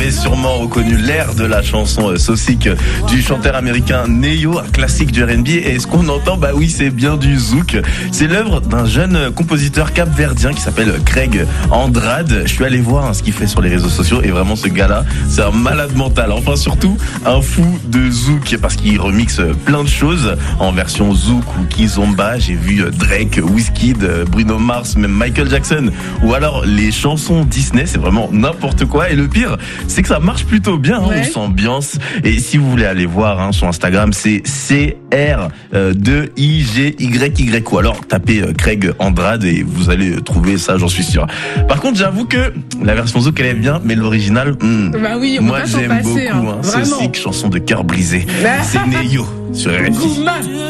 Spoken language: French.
avez sûrement reconnu l'air de la chanson So Sick du chanteur américain Ne-Yo, un classique du R&B. Et ce qu'on entend, bah oui, c'est bien du zouk. C'est l'œuvre d'un jeune compositeur capverdien qui s'appelle Craig Andrade. Je suis allé voir ce qu'il fait sur les réseaux sociaux et vraiment ce gars-là, c'est un malade mental. Enfin surtout un fou de zouk parce qu'il remixe plein de choses en version zouk ou kizomba. J'ai vu Drake, Wizkid, Bruno Mars, même Michael Jackson ou alors les chansons Disney. C'est vraiment n'importe quoi. Et le pire, c'est que ça marche plutôt bien. On s'ambiance. Et si vous voulez aller voir son Instagram, c'est CR2IGYY ou alors tapez Craig Andrade et vous allez trouver ça, j'en suis sûr. Par contre, j'avoue que la version zouk elle est bien, mais l'original, bah oui, moi j'aime beaucoup. So Sick, chanson de cœur brisé. C'est Ne-Yo sur RFI.